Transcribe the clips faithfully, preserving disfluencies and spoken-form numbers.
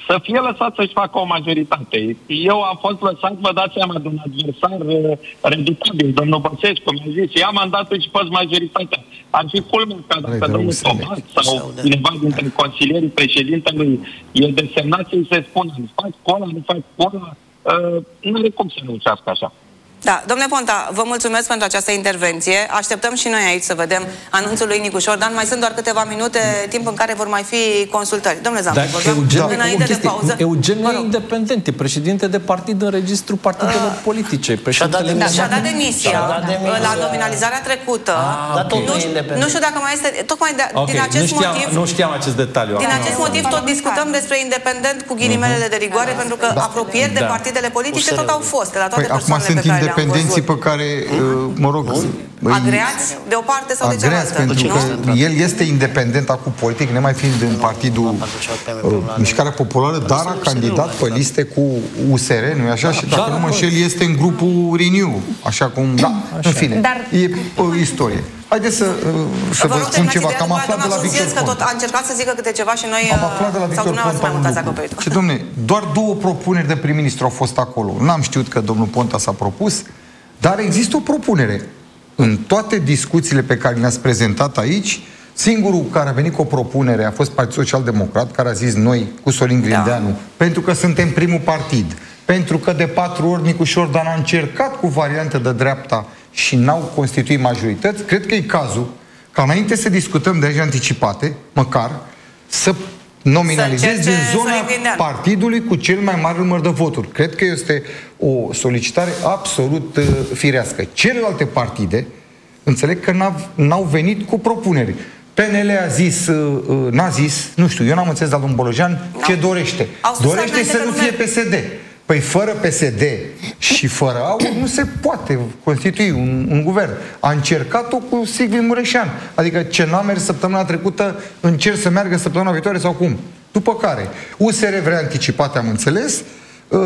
să fie lăsat să-și facă o majoritate. Eu am fost lăsat, vă dați seama, de un adversar uh, redutabil, domnul Băsescu, mi-a zis, ia mandatul și fă majoritatea. Ar fi culmea ca dacă domnul Tomac sau cineva dintre consilierii președintelui e desemnat să-i se spună, nu faci cola, nu faci cola, uh, nu are cum să nu ucească așa. Da, domnule Ponta, vă mulțumesc pentru această intervenție. Așteptăm și noi aici să vedem anunțul lui Nicu Șordan. Mai sunt doar câteva minute, timp în care vor mai fi consultări. Domnule Zampi, Eugen, da, înainte de pauză. Eugen e independent, e președinte de partid în registrul partidelor uh, politice. Și-a dat, da, și dat demisia la nominalizarea trecută. Ah, dar okay. nu, nu știu dacă mai este, tocmai de, okay. din acest nu știam, motiv... Nu știam acest detaliu. Din acest ah, motiv tot discutăm despre independent cu ghilimelele de rigoare, pentru că apropieri de partidele politice tot au fost, la toate persoanele pe care independenții pe care, mă rog... Agreați de o parte sau de cealaltă? Pentru că el este independent acum politic, nemai fiind în partidul uh, Mișcarea Populară, dar a candidat pe liste cu U S R, nu-i așa? Și dacă nu mă înșel, este în grupul Renew, așa cum... Da, în fine, e o istorie. Haideți să, să vă spun ceva, că am aflat de la Victor Ponta. Că tot a încercat să zică câte ceva și noi... Am aflat de la Victor Ponta. Și, dom'le, doar două propuneri de prim-ministru au fost acolo. N-am știut că domnul Ponta s-a propus, dar există o propunere. În toate discuțiile pe care le-ați prezentat aici, singurul care a venit cu o propunere a fost Partidul Social-Democrat, care a zis noi cu Sorin Grindeanu, da. pentru că suntem primul partid, pentru că de patru ori Nicu Șordan a încercat cu variante de dreapta și n-au constituit majorități. Cred că e cazul ca înainte să discutăm de legi anticipate, măcar, să nominalizezi din zona partidului cu cel mai mare număr de voturi. Cred că este o solicitare absolut uh, firească. Celelalte partide, înțeleg că n-au venit cu propuneri. P N L a zis, uh, uh, n-a zis, nu știu, eu n-am înțeles la domnul Bolojan ce dorește. Dorește să nu fie P S D. Păi fără P S D și fără A U R nu se poate constitui un, un guvern. A încercat-o cu Sigvin Mureșan. Adică ce n-a mers săptămâna trecută, încerc să meargă săptămâna viitoare sau cum. După care, U S R vrea anticipate, am înțeles, uh,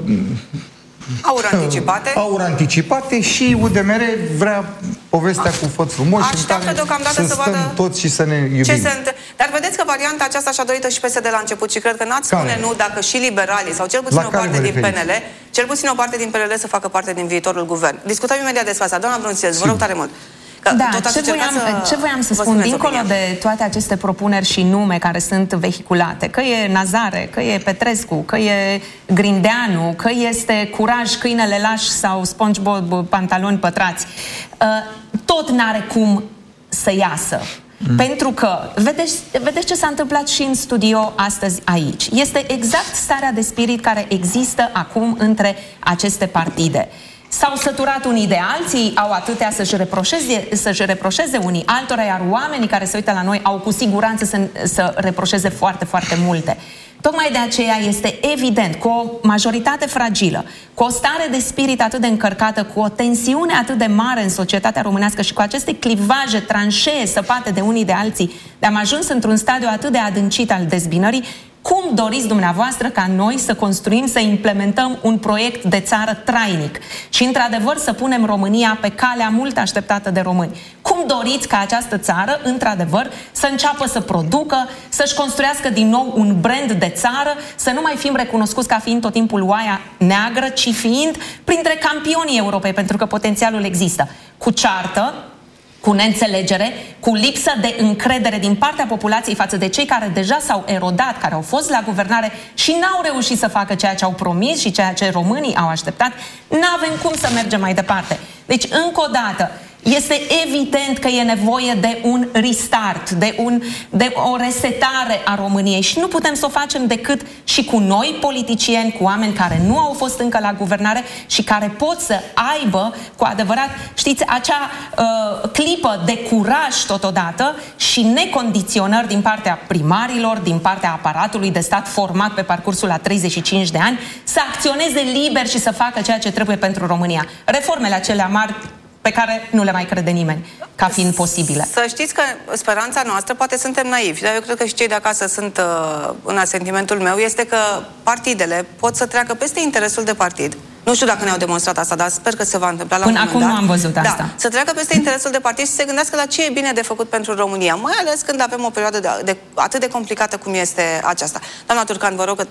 aur anticipate. Aur anticipate și U D M R vrea povestea A. cu făți frumoși. Așteaptă deocamdată să, să vadă toți și să ne iubim. Ce se Dar vedeți că varianta aceasta și-a dorită și P S D la început și cred că n-ați spune nu dacă și liberalii sau cel puțin la o parte din P N L, cel puțin o parte din P N L să facă parte din viitorul guvern. Discutăm imediat despre asta. Doamna Brunțez, vă rog tare mult. Da, ce voiam, să ce voiam să spun, dincolo opinia. de toate aceste propuneri și nume care sunt vehiculate, că e Nazare, că e Petrescu, că e Grindeanu, că este Curaj, câinele laș sau SpongeBob, pantaloni pătrați, tot n-are cum să iasă. Mm. Pentru că, vedeți, vedeți ce s-a întâmplat și în studio astăzi aici. Este exact starea de spirit care există acum între aceste partide. S-au săturat unii de alții, au atâtea să-și reproșeze, să-și reproșeze unii altora, iar oamenii care se uită la noi au cu siguranță să, să reproșeze foarte, foarte multe. Tocmai de aceea este evident, cu o majoritate fragilă, cu o stare de spirit atât de încărcată, cu o tensiune atât de mare în societatea românească și cu aceste clivaje, tranșee săpate de unii de alții, de am ajuns într-un stadiu atât de adâncit al dezbinării, cum doriți dumneavoastră ca noi să construim, să implementăm un proiect de țară trainic și, într-adevăr, să punem România pe calea mult așteptată de români? Cum doriți ca această țară, într-adevăr, să înceapă să producă, să-și construiască din nou un brand de țară, să nu mai fim recunoscuți ca fiind tot timpul oaia neagră, ci fiind printre campionii Europei, pentru că potențialul există. Cu ceartă, cu neînțelegere, cu lipsă de încredere din partea populației față de cei care deja s-au erodat, care au fost la guvernare și n-au reușit să facă ceea ce au promis și ceea ce românii au așteptat, n-avem cum să mergem mai departe. Deci, încă o dată, este evident că e nevoie de un restart, de, un, de o resetare a României și nu putem să o facem decât și cu noi politicieni, cu oameni care nu au fost încă la guvernare și care pot să aibă cu adevărat, știți, acea uh, clipă de curaj totodată și necondiționări din partea primarilor, din partea aparatului de stat format pe parcursul a treizeci și cinci de ani, să acționeze liber și să facă ceea ce trebuie pentru România. Reformele acelea mari pe care nu le mai crede nimeni ca fiind posibile. Să știți că speranța noastră, poate suntem naivi, dar eu cred că și cei de acasă sunt uh, în asentimentul meu, este că partidele pot să treacă peste interesul de partid. Nu știu dacă ne-au demonstrat asta, dar sper că se va întâmpla la un moment dat. Până acum nu am văzut asta. Da, să treacă peste interesul de partid și să se gândească la ce e bine de făcut pentru România, mai ales când avem o perioadă de, de, atât de complicată cum este aceasta. Doamna Turcan, vă rog că